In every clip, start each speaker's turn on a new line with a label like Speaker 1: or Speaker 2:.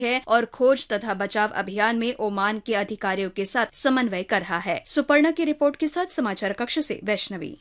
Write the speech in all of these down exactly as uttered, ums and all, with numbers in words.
Speaker 1: है और खोज तथा बचाव अभियान में ओमान के अधिकारियों के साथ समन्वय कर रहा है। सुपर्णा की रिपोर्ट के साथ समाचार कक्ष से वैष्णवी।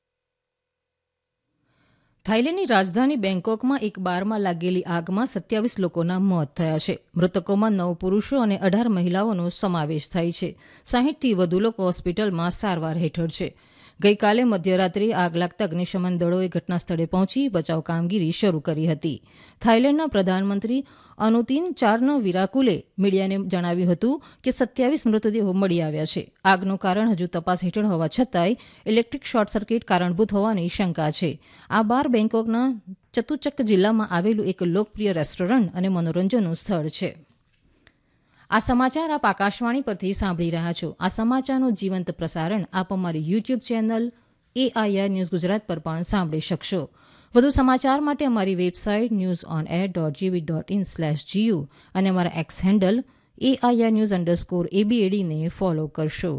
Speaker 2: થાઇલેન્ડની રાજધાની બેંકોકમાં એક બારમાં લાગેલી આગમાં સત્યાવીસ લોકોના મોત થયા છે. મૃતકોમાં નવ પુરુષો અને અઢાર મહિલાઓનો સમાવેશ થાય છે. સાહીઠથી વધુ લોકો હોસ્પિટલમાં સારવાર હેઠળ છે. ગઈકાલે મધ્યરાત્રિએ આગ લાગતા અગ્નિશમન દળોએ ઘટનાસ્થળે પહોંચી બચાવ કામગીરી શરૂ કરી હતી. થાઇલેન્ડના પ્રધાનમંત્રી અનુતિન ચારનોવિરાકુલે મીડિયાને જણાવ્યું હતું કે સત્યાવીસ મૃતદેહો મળી આવ્યા છે. આગનું કારણ હજુ તપાસ હેઠળ હોવા છતાંય ઇલેક્ટ્રિક શોર્ટ સર્કિટ કારણભૂત હોવાની શંકા છે. આ બાર બેંકોકના ચતુચક જિલ્લામાં આવેલું એક લોકપ્રિય રેસ્ટોરન્ટ અને મનોરંજનનું સ્થળ છે. આ સમાચાર આપ આકાશવાણી પરથી સાંભળી રહ્યા છો. આ સમાચારનું જીવંત પ્રસારણ આપ અમારી YouTube channel AIR news Gujarat પર પણ સાંભળી શકશો. વધુ સમાચાર માટે અમારી website news on air dot જીવી ડોટ ઇન સ્લેશ જીયુ અને અમારા x handle AIR news underscore એબીએડીને follow કરશો.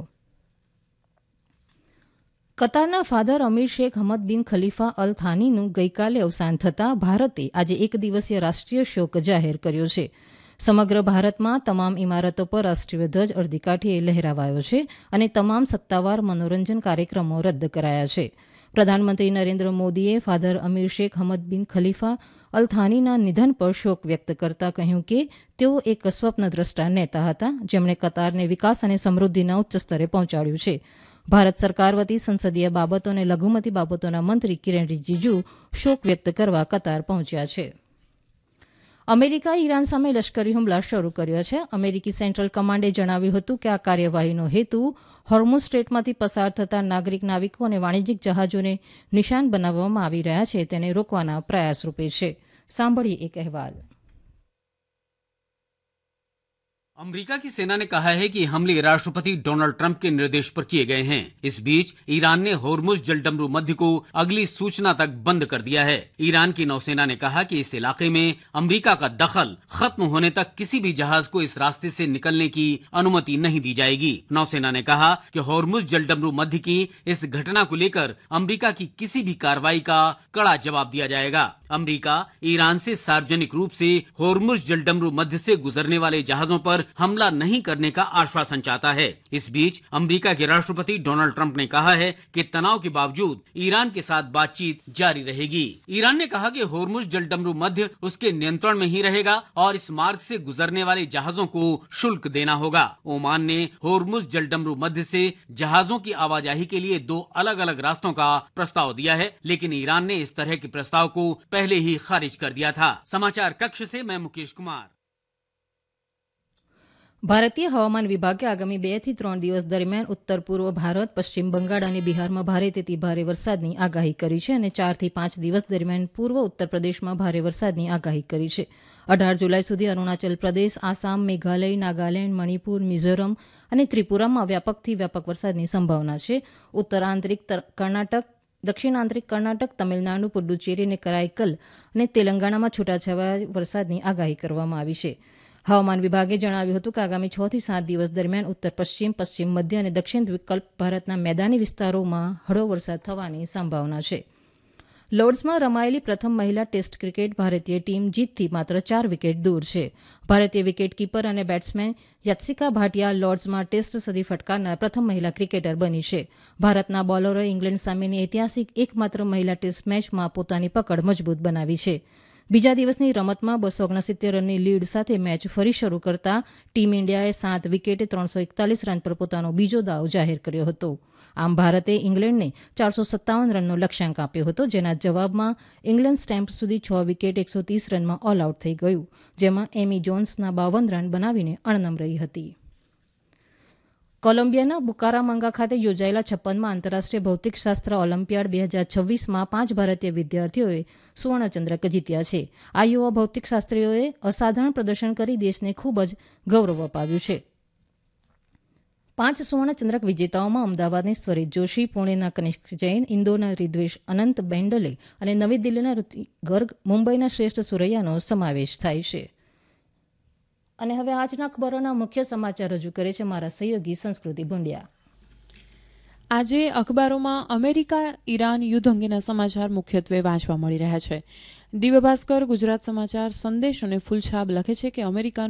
Speaker 2: કતારના ફાધર અમીર શેખ હમદ બિન ખલીફા અલ થાનીનું ગઈકાલે અવસાન થતાં ભારતે આજે એક દિવસીય રાષ્ટ્રીય શોક જાહેર કર્યો છે. સમગ્ર ભારતમાં તમામ ઇમારતો પર રાષ્ટ્રીય ધ્વજ અડધી કાઠીએ લહેરાવાયો છે અને તમામ સત્તાવાર મનોરંજન કાર્યક્રમો રદ કરાયા છે. પ્રધાનમંત્રી નરેન્દ્ર મોદીએ ફાધર અમીર શેખ હમદ બિન ખલીફા અલ થાનીના નિધન પર શોક વ્યક્ત કરતા કહ્યું કે તેઓ એક સ્વપ્નદ્રષ્ટા નેતા હતા જેમણે કતારને વિકાસ અને સમૃદ્ધિના ઉચ્ચ સ્તરે પહોંચાડ્યું છે. ભારત સરકાર વતી સંસદીય બાબતો અને લઘુમતી બાબતોના મંત્રી કિરણ રિજિજુ શોક વ્યક્ત કરવા કતાર પહોંચ્યા છે. અમેરિકાએ ઈરાન સામે લશ્કરી હુમલા શરૂ કર્યા છે. અમેરિકી સેન્ટ્રલ કમાન્ડે જણાવ્યું હતું કે આ કાર્યવાહીનો હેતુ હોર્મુઝ સ્ટ્રેટમાંથી પસાર થતા નાગરિક નાવિકો અને વાણિજ્યિક જહાજોને નિશાન બનાવવામાં આવી રહ્યા છે તેને રોકવાના પ્રયાસ રૂપે છે. સાંભળીએ એક અહેવાલ.
Speaker 3: अमेरिका की सेना ने कहा है कि हमले राष्ट्रपति डोनाल्ड ट्रंप के निर्देश पर किए गए हैं. इस बीच ईरान ने होर्मुज जलडमरू मध्य को अगली सूचना तक बंद कर दिया है. ईरान की नौसेना ने कहा कि इस इलाके में अमेरिका का दखल खत्म होने तक किसी भी जहाज को इस रास्ते से निकलने की अनुमति नहीं दी जाएगी. नौसेना ने कहा कि होर्मुज जलडमरू मध्य की इस घटना को लेकर अमेरिका की किसी भी कार्रवाई का कड़ा जवाब दिया जाएगा. अमेरिका ईरान से सार्वजनिक रूप से होर्मुज जलडमरू मध्य से गुजरने वाले जहाजों पर हमला नहीं करने का आश्वासन चाहता है. इस बीच अमेरिका के राष्ट्रपति डोनाल्ड ट्रंप ने कहा है कि तनाव के बावजूद ईरान के साथ बातचीत जारी रहेगी. ईरान ने कहा कि होर्मुज जलडमरू मध्य उसके नियंत्रण में ही रहेगा और इस मार्ग से गुजरने वाले जहाजों को शुल्क देना होगा. ओमान ने होर्मुज जलडमरू मध्य से जहाजों की आवाजाही के लिए दो अलग अलग रास्तों का प्रस्ताव दिया है, लेकिन ईरान ने इस तरह के प्रस्ताव को पहले ही खारिज कर दिया था. समाचार कक्ष से मैं मुकेश कुमार.
Speaker 2: ભારતીય હવામાન વિભાગે આગામી બે થી ત્રણ દિવસ દરમિયાન ઉત્તર પૂર્વ ભારત, પશ્ચિમ બંગાળ અને બિહારમાં ભારેથી ભારે વરસાદની આગાહી કરી છે અને ચાર થી પાંચ દિવસ દરમિયાન પૂર્વ ઉત્તર પ્રદેશમાં ભારે વરસાદની આગાહી કરી છે. અઢાર જુલાઈ સુધી અરુણાચલ પ્રદેશ, આસામ, મેઘાલય, નાગાલેન્ડ, મણિપુર, મિઝોરમ અને ત્રિપુરામાં વ્યાપકથી વ્યાપક વરસાદની સંભાવના છે. ઉત્તર આંતરિક કર્ણાટક, દક્ષિણ આંતરિક કર્ણાટક, તમિલનાડુ, પુડુચેરી અને કરાઈકલ અને તેલંગાણામાં છૂટાછવાયા વરસાદની આગાહી કરવામાં આવી છે. હવામાન વિભાગે જણાવ્યું હતું કે આગામી છ થી સાત દિવસ દરમિયાન ઉત્તર પશ્ચિમ, પશ્ચિમ મધ્ય અને દક્ષિણ દ્વીપકલ્પ ભારતના મેદાની વિસ્તારોમાં હળવો વરસાદ થવાની સંભાવના છે. લોર્ડ્સમાં રમાયેલી પ્રથમ મહિલા ટેસ્ટ ક્રિકેટ ભારતીય ટીમ જીતથી માત્ર ચાર વિકેટ દૂર છે. ભારતીય વિકેટ કીપર અને બેટ્સમેન યાત્સિકા ભાટિયા લોર્ડ્સમાં ટેસ્ટ સદી ફટકારનાર પ્રથમ મહિલા ક્રિકેટર બની છે. ભારતના બોલરોએ ઇંગ્લેન્ડ સામેની ઐતિહાસિક એકમાત્ર મહિલા ટેસ્ટ મેચમાં પોતાની પકડ મજબૂત બનાવી છે. બીજા દિવસની રમતમાં બસો ઓગણસિત્તેર રનની લીડ સાથે મેચ ફરી શરૂ કરતા ટીમ ઇન્ડિયાએ સાત વિકેટે ત્રણસો એકતાલીસ રન પર પોતાનો બીજો દાવ જાહેર કર્યો હતો. આમ ભારતે ઇંગ્લેન્ડને ચારસો સત્તાવન રનનો લક્ષ્યાંક આપ્યો હતો, જેના જવાબમાં ઇંગ્લેન્ડ સ્ટેમ્પ સુધી છ વિકેટ એકસો ત્રીસ રનમાં ઓલ આઉટ થઈ ગયું, જેમાં એમી જોન્સના બાવન રન બનાવીને અણનમ રહી હતી. કોલંબિયાના બુકારામાંગા ખાતે યોજાયેલા છપ્પનમાં આંતરરાષ્ટ્રીય ભૌતિકશાસ્ત્ર ઓલિમ્પિયાડ બે હજાર છવ્વીસમાં પાંચ ભારતીય વિદ્યાર્થીઓએ સુવર્ણચંદ્રક જીત્યા છે. આ યુવા ભૌતિકશાસ્ત્રીઓએ અસાધારણ પ્રદર્શન કરી દેશને ખૂબ જ ગૌરવ અપાવ્યું છે. પાંચ સુવર્ણચંદ્રક વિજેતાઓમાં અમદાવાદની સ્વરિત જોશી, પુણેના કનિષ્ક જૈન, ઇન્દોરના રિદ્વેશ અનંત બેન્ડલે અને નવી દિલ્હીના ઋતિક ગર્ગ, મુંબઈના શ્રેષ્ઠ સુરૈયાનો સમાવેશ થાય છે. અને હવે આજના અખબારોના મુખ્ય સમાચાર રજૂ કરે છે મારા સહયોગી સંસ્કૃતિ ભુંડિયા.
Speaker 4: આજે અખબારોમાં અમેરિકા ઈરાન યુદ્ધ અંગેના સમાચાર મુખ્યત્વે વાંચવા મળી રહ્યા છે. દિવ્ય ભાસ્કર, ગુજરાત સમાચાર, સંદેશ અને ફૂલછાપ લખે છે કે અમેરિકાનું